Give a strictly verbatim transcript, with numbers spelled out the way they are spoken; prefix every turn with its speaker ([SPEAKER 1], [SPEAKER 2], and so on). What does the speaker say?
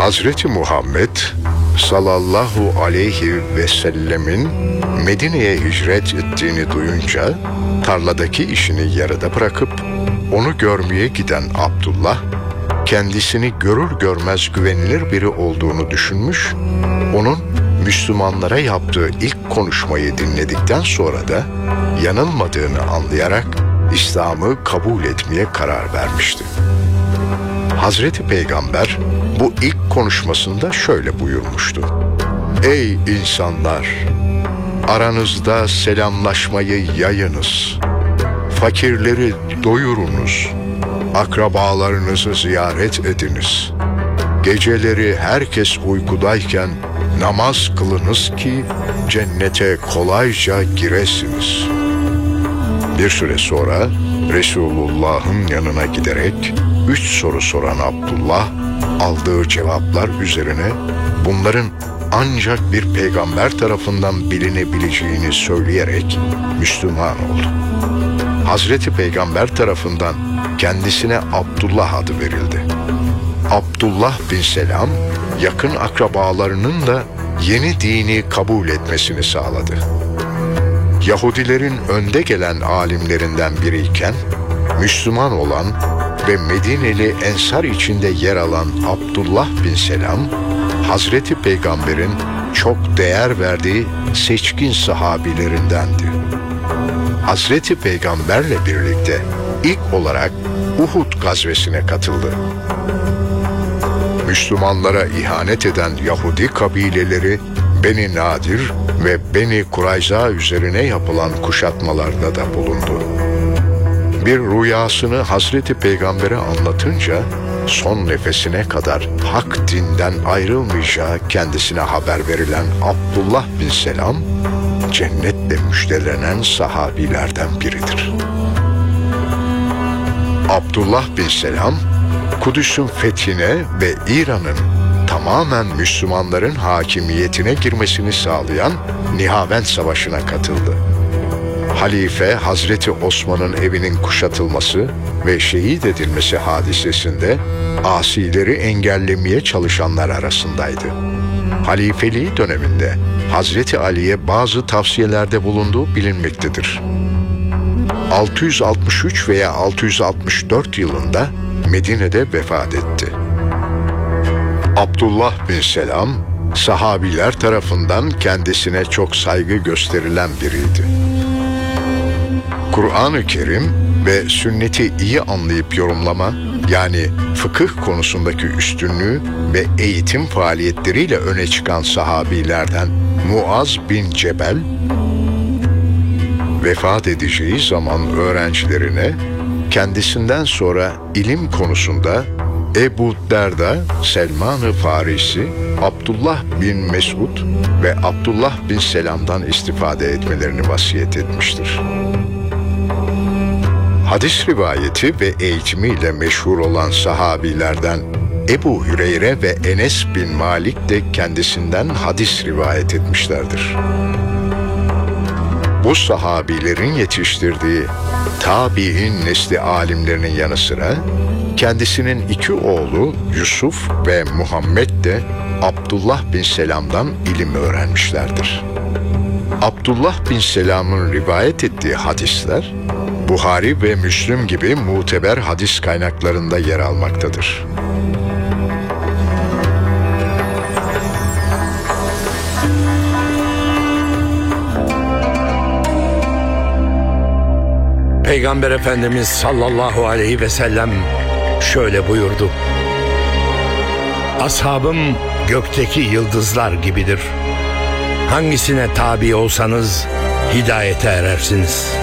[SPEAKER 1] Hazreti Muhammed sallallahu aleyhi ve sellemin Medine'ye hicret ettiğini duyunca tarladaki işini yarıda bırakıp onu görmeye giden Abdullah, kendisini görür görmez güvenilir biri olduğunu düşünmüş, onun Müslümanlara yaptığı ilk konuşmayı dinledikten sonra da yanılmadığını anlayarak İslam'ı kabul etmeye karar vermişti. Hazreti Peygamber bu ilk konuşmasında şöyle buyurmuştu: "Ey insanlar! Aranızda selamlaşmayı yayınız, fakirleri doyurunuz, akrabalarınızı ziyaret ediniz. Geceleri herkes uykudayken namaz kılınız ki cennete kolayca giresiniz." Bir süre sonra Resulullah'ın yanına giderek üç soru soran Abdullah, aldığı cevaplar üzerine bunların ancak bir peygamber tarafından bilinebileceğini söyleyerek Müslüman oldu. Hazreti Peygamber tarafından kendisine Abdullah adı verildi. Abdullah bin Selam, yakın akrabalarının da yeni dini kabul etmesini sağladı. Yahudilerin önde gelen alimlerinden biriyken, Müslüman olan ve Medineli Ensar içinde yer alan Abdullah bin Selam, Hazreti Peygamber'in çok değer verdiği seçkin sahabilerindendi. Hazreti Peygamberle birlikte ilk olarak Uhud gazvesine katıldı. Müslümanlara ihanet eden Yahudi kabileleri Beni Nadir ve Beni Kurayza üzerine yapılan kuşatmalarda da bulundu. Bir rüyasını Hazreti Peygamber'e anlatınca son nefesine kadar hak dinden ayrılmayacağı kendisine haber verilen Abdullah bin Selam, cennetle müjdelenen sahabilerden biridir. Abdullah bin Selam, Kudüs'ün fethine ve İran'ın tamamen Müslümanların hakimiyetine girmesini sağlayan Nihavend Savaşı'na katıldı. Halife Hazreti Osman'ın evinin kuşatılması ve şehit edilmesi hadisesinde asileri engellemeye çalışanlar arasındaydı. Halifeliği döneminde Hazreti Ali'ye bazı tavsiyelerde bulunduğu bilinmektedir. altı yüz altmış üç veya altı yüz altmış dört yılında Medine'de vefat etti. Abdullah bin Selam, sahabiler tarafından kendisine çok saygı gösterilen biriydi. Kur'an-ı Kerim ve sünneti iyi anlayıp yorumlama, yani fıkıh konusundaki üstünlüğü ve eğitim faaliyetleriyle öne çıkan sahabilerden Muaz bin Cebel, vefat edeceği zaman öğrencilerine kendisinden sonra ilim konusunda Ebu Derda, Selman-ı Farisi, Abdullah bin Mesud ve Abdullah bin Selam'dan istifade etmelerini vasiyet etmiştir. Hadis rivayeti ve eğitimiyle meşhur olan sahabilerden Ebu Hüreyre ve Enes bin Malik de kendisinden hadis rivayet etmişlerdir. Bu sahabilerin yetiştirdiği tabi'in nesli alimlerinin yanı sıra kendisinin iki oğlu Yusuf ve Muhammed de Abdullah bin Selam'dan ilim öğrenmişlerdir. Abdullah bin Selam'ın rivayet ettiği hadisler Buhari ve Müslim gibi muteber hadis kaynaklarında yer almaktadır.
[SPEAKER 2] Peygamber Efendimiz sallallahu aleyhi ve sellem şöyle buyurdu: "Ashabım gökteki yıldızlar gibidir. Hangisine tabi olsanız hidayete erersiniz."